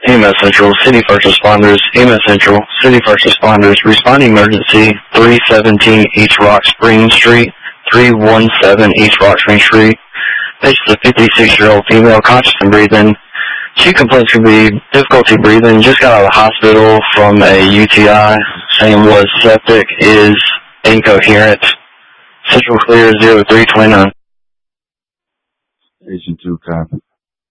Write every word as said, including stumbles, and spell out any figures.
E M S Central, City First Responders, E M S Central, City First Responders, responding emergency, three seventeen East Rock Spring Street, three one seven East Rock Spring Street. This is a fifty-six-year-old female, conscious and breathing. She complains to be difficulty breathing, just got out of the hospital from a U T I, saying was septic, is incoherent. Central clear, zero three two nine. Station two, copy.